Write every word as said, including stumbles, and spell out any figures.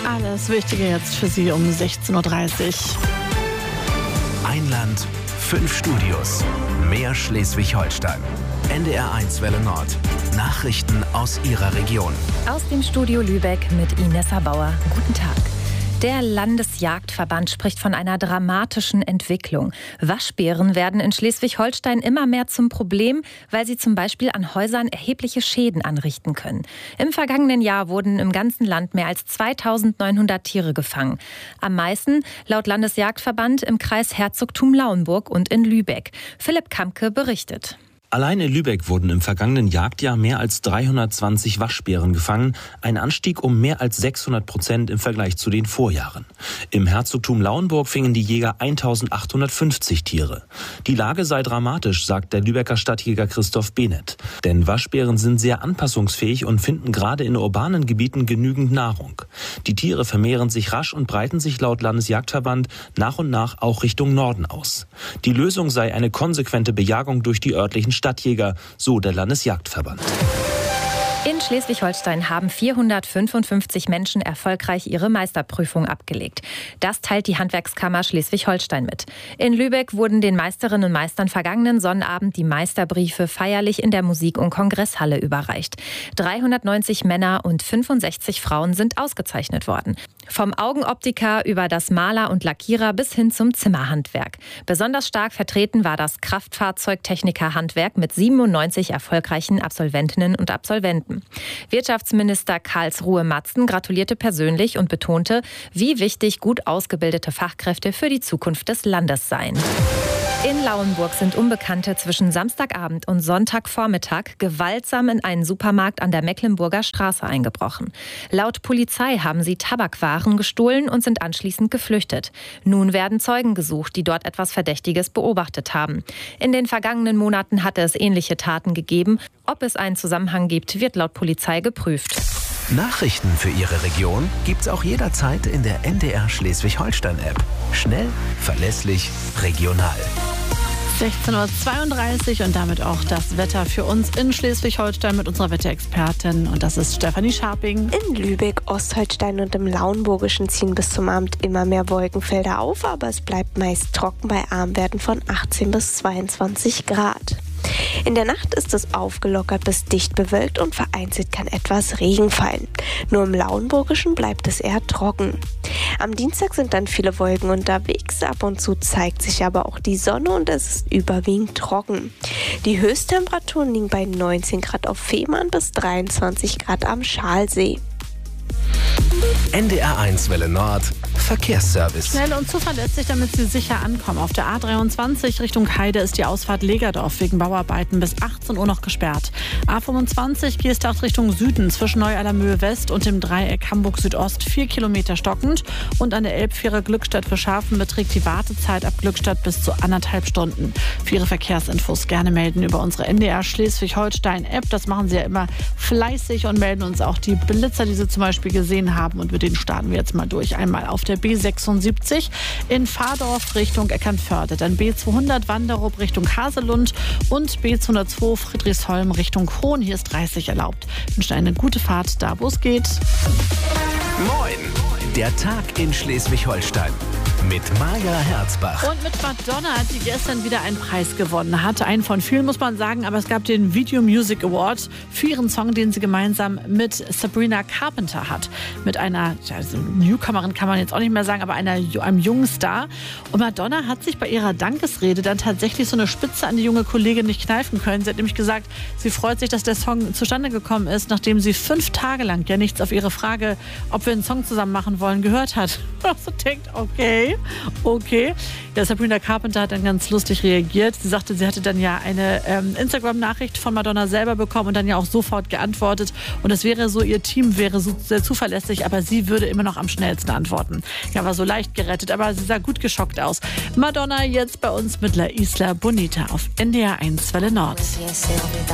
Alles Wichtige jetzt für Sie um sechzehn Uhr dreißig. Ein Land, fünf Studios. Mehr Schleswig-Holstein. N D R eins Welle Nord. Nachrichten aus Ihrer Region. Aus dem Studio Lübeck mit Inessa Bauer. Guten Tag. Der Landesjagdverband spricht von einer dramatischen Entwicklung. Waschbären werden in Schleswig-Holstein immer mehr zum Problem, weil sie zum Beispiel an Häusern erhebliche Schäden anrichten können. Im vergangenen Jahr wurden im ganzen Land mehr als zweitausendneunhundert Tiere gefangen. Am meisten, laut Landesjagdverband, im Kreis Herzogtum Lauenburg und in Lübeck. Philipp Kampke berichtet. Allein in Lübeck wurden im vergangenen Jagdjahr mehr als dreihundertzwanzig Waschbären gefangen, ein Anstieg um mehr als sechshundert Prozent im Vergleich zu den Vorjahren. Im Herzogtum Lauenburg fingen die Jäger eintausendachthundertfünfzig Tiere. Die Lage sei dramatisch, sagt der Lübecker Stadtjäger Christoph Behnert. Denn Waschbären sind sehr anpassungsfähig und finden gerade in urbanen Gebieten genügend Nahrung. Die Tiere vermehren sich rasch und breiten sich laut Landesjagdverband nach und nach auch Richtung Norden aus. Die Lösung sei eine konsequente Bejagung durch die örtlichen Stadtjäger, so der Landesjagdverband. In Schleswig-Holstein haben vierhundertfünfundfünfzig Menschen erfolgreich ihre Meisterprüfung abgelegt. Das teilt die Handwerkskammer Schleswig-Holstein mit. In Lübeck wurden den Meisterinnen und Meistern vergangenen Sonnabend die Meisterbriefe feierlich in der Musik- und Kongresshalle überreicht. dreihundertneunzig Männer und fünfundsechzig Frauen sind ausgezeichnet worden. Vom Augenoptiker über das Maler und Lackierer bis hin zum Zimmerhandwerk. Besonders stark vertreten war das Kraftfahrzeugtechnikerhandwerk mit siebenundneunzig erfolgreichen Absolventinnen und Absolventen. Wirtschaftsminister Karlsruhe Matzen gratulierte persönlich und betonte, wie wichtig gut ausgebildete Fachkräfte für die Zukunft des Landes seien. In Lauenburg sind Unbekannte zwischen Samstagabend und Sonntagvormittag gewaltsam in einen Supermarkt an der Mecklenburger Straße eingebrochen. Laut Polizei haben sie Tabakwaren gestohlen und sind anschließend geflüchtet. Nun werden Zeugen gesucht, die dort etwas Verdächtiges beobachtet haben. In den vergangenen Monaten hatte es ähnliche Taten gegeben. Ob es einen Zusammenhang gibt, wird laut Polizei geprüft. Nachrichten für Ihre Region gibt's auch jederzeit in der N D R Schleswig-Holstein-App. Schnell, verlässlich, regional. sechzehn Uhr zweiunddreißig und damit auch das Wetter für uns in Schleswig-Holstein mit unserer Wetterexpertin. Und das ist Stefanie Scharping. In Lübeck, Ostholstein und im Lauenburgischen ziehen bis zum Abend immer mehr Wolkenfelder auf, aber es bleibt meist trocken bei Armwerten von achtzehn bis zweiundzwanzig Grad. In der Nacht ist es aufgelockert bis dicht bewölkt und vereinzelt kann etwas Regen fallen. Nur im Lauenburgischen bleibt es eher trocken. Am Dienstag sind dann viele Wolken unterwegs, ab und zu zeigt sich aber auch die Sonne und es ist überwiegend trocken. Die Höchsttemperaturen liegen bei neunzehn Grad auf Fehmarn bis dreiundzwanzig Grad am Schalsee. N D R eins Welle Nord. Verkehrsservice. Schnell und zuverlässig, damit Sie sicher ankommen. Auf der A dreiundzwanzig Richtung Heide ist die Ausfahrt Legerdorf wegen Bauarbeiten bis achtzehn Uhr noch gesperrt. A fünfundzwanzig Gierstadt Richtung Süden zwischen Neu-Allermöhe West und dem Dreieck Hamburg Südost vier Kilometer stockend. Und an der Elbfähre Glückstadt für Schafen beträgt die Wartezeit ab Glückstadt bis zu anderthalb Stunden. Für Ihre Verkehrsinfos gerne melden über unsere N D R Schleswig-Holstein-App. Das machen Sie ja immer fleißig und melden uns auch die Blitzer, die Sie zum Beispiel gesehen haben. Und mit denen starten wir jetzt mal durch. Einmal auf der B sechsundsiebzig in Fahrdorf Richtung Eckernförde, dann B zweihundert Wanderup Richtung Haselund und B zweihundertzwei Friedrichsholm Richtung Hohn. Hier ist dreißig erlaubt. Ich wünsche eine gute Fahrt da, wo es geht. Moin! Der Tag in Schleswig-Holstein. Mit Maja Herzbach. Und mit Madonna, die gestern wieder einen Preis gewonnen hat. Einen von vielen, muss man sagen, aber es gab den Video Music Award für ihren Song, den sie gemeinsam mit Sabrina Carpenter hat. Mit einer, also Newcomerin kann man jetzt auch nicht mehr sagen, aber einer, einem jungen Star. Und Madonna hat sich bei ihrer Dankesrede dann tatsächlich so eine Spitze an die junge Kollegin nicht kneifen können. Sie hat nämlich gesagt, sie freut sich, dass der Song zustande gekommen ist, nachdem sie fünf Tage lang ja nichts auf ihre Frage, ob wir einen Song zusammen machen wollen, gehört hat. Und so denkt, okay. Okay. Ja, Sabrina Carpenter hat dann ganz lustig reagiert. Sie sagte, sie hatte dann ja eine ähm, Instagram-Nachricht von Madonna selber bekommen und dann ja auch sofort geantwortet. Und es wäre so, ihr Team wäre so sehr zuverlässig, aber sie würde immer noch am schnellsten antworten. Ja, war so leicht gerettet, aber sie sah gut geschockt aus. Madonna jetzt bei uns mit La Isla Bonita auf N D R eins Welle Nord.